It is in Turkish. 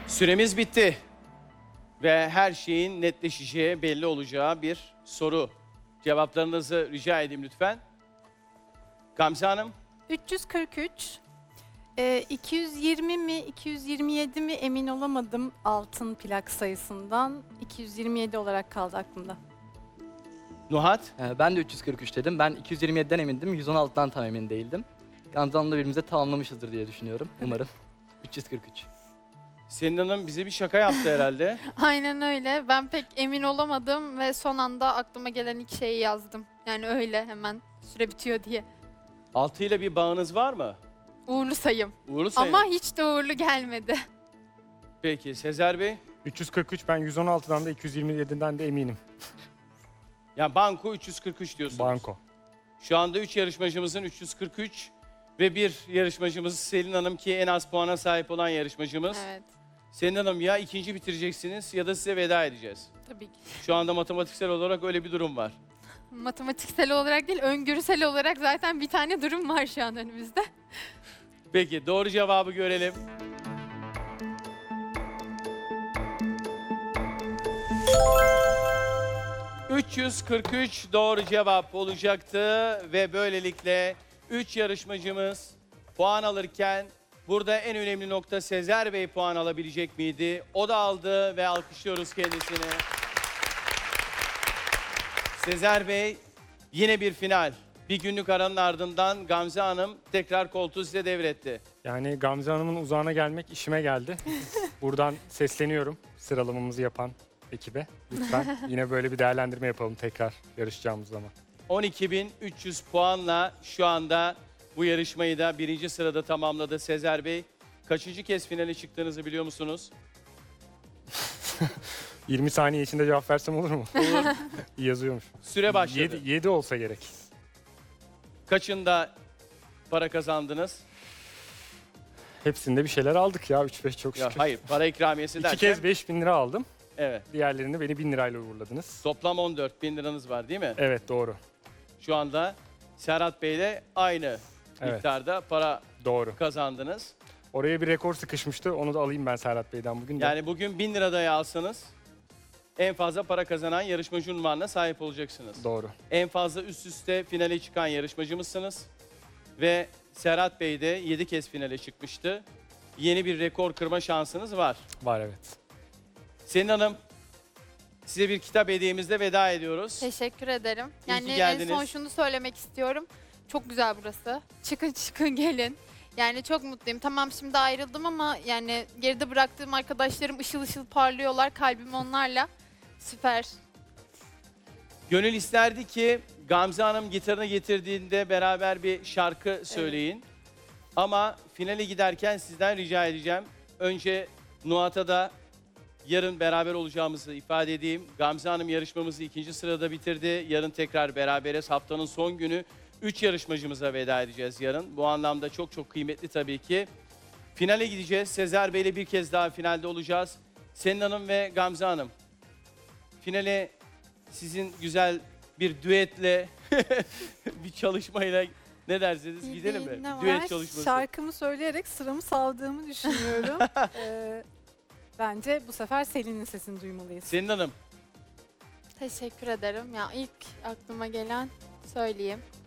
Süremiz bitti. Ve her şeyin netleşeceği, belli olacağı bir soru. Cevaplarınızı rica edeyim lütfen. Gamze Hanım, 343. 220 mi, 227 mi emin olamadım altın plak sayısından. 227 olarak kaldı aklımda. Nuhat, Ben de 343 dedim. Ben 227'den emindim. 116'dan tam emin değildim. Gamze Hanım'la birbirimize tamamlamışızdır diye düşünüyorum. Umarım. 343. Selin Hanım bize bir şaka yaptı herhalde. Aynen öyle. Ben pek emin olamadım ve son anda aklıma gelen ilk şeyi yazdım. Yani öyle hemen süre bitiyor diye. 6 ile bir bağınız var mı? Uğurlu sayım. Uğurlu sayın. Ama hiç de uğurlu gelmedi. Peki Sezer Bey? 343, ben 116'dan da 227'den de eminim. Yani banko 343 diyorsunuz. Banko. Şu anda 3 yarışmacımızın 343 ve bir yarışmacımız Selin Hanım ki en az puana sahip olan yarışmacımız. Evet. Selin Hanım ya ikinci bitireceksiniz ya da size veda edeceğiz. Tabii ki. Şu anda matematiksel olarak öyle bir durum var. Matematiksel olarak değil, öngörüsel olarak zaten bir tane durum var şu an önümüzde. Peki doğru cevabı görelim. ...343 doğru cevap olacaktı ve böylelikle 3 yarışmacımız puan alırken... ...burada en önemli nokta Sezer Bey puan alabilecek miydi? O da aldı ve alkışlıyoruz kendisini. Sezer Bey yine bir final. Bir günlük aranın ardından Gamze Hanım tekrar koltuğu size devretti. Yani Gamze Hanım'ın uzağına gelmek işime geldi. Buradan sesleniyorum sıralamamızı yapan ekibe. Lütfen yine böyle bir değerlendirme yapalım tekrar yarışacağımız zaman. 12.300 puanla şu anda bu yarışmayı da birinci sırada tamamladı Sezer Bey. Kaçıncı kez finale çıktığınızı biliyor musunuz? 20 saniye içinde cevap versem olur mu? Olur. Yazıyormuş. Süre başladı. 7 olsa gerek. Kaçında para kazandınız? Hepsinde bir şeyler aldık ya, 3-5 çok Ya şükür. hayır, para ikramiyesi 2 derken... kez 5.000 lira aldım. Evet. Diğerlerini beni 1000 lirayla uğurladınız. Toplam 14.000 liranız var değil mi? Evet, doğru. Şu anda Serhat Bey'le aynı Evet. miktarda para Doğru. kazandınız. Oraya bir rekor sıkışmıştı. Onu da alayım ben Serhat Bey'den bugün de. Yani bugün 1000 lira dahi alsanız en fazla para kazanan yarışmacı unvanına sahip olacaksınız. Doğru. En fazla üst üste finale çıkan yarışmacımızsınız. Ve Serhat Bey de 7 kez finale çıkmıştı. Yeni bir rekor kırma şansınız var. Var, evet. Selin Hanım, size bir kitap hediyemizle veda ediyoruz. Teşekkür ederim. İyi ki Yani en geldiniz. son şunu söylemek istiyorum. Çok güzel burası. Çıkın çıkın gelin. Yani çok mutluyum. Tamam şimdi ayrıldım ama yani geride bıraktığım arkadaşlarım ışıl ışıl parlıyorlar. Kalbim onlarla. Süper. Gönül isterdi ki Gamze Hanım gitarını getirdiğinde beraber bir şarkı söyleyin. Ama finale giderken sizden rica edeceğim. Önce Nuhat'a da yarın beraber olacağımızı ifade edeyim. Gamze Hanım yarışmamızı 2. sırada bitirdi. Yarın tekrar beraberiz. Haftanın son günü 3 yarışmacımıza veda edeceğiz yarın. Bu anlamda çok çok kıymetli tabii ki. Finale gideceğiz. Sezer Bey'le bir kez daha finalde olacağız. Selin Hanım ve Gamze Hanım. Finale sizin güzel bir düetle, bir çalışmayla ne dersiniz? İyi Gidelim değil, mi? ne Düet var? çalışması. Şarkımı söyleyerek sıramı saldığımı düşünüyorum. Bence bu sefer Selin'in sesini duymalıyız. Selin Hanım, Teşekkür ederim. Ya ilk aklıma gelen söyleyeyim.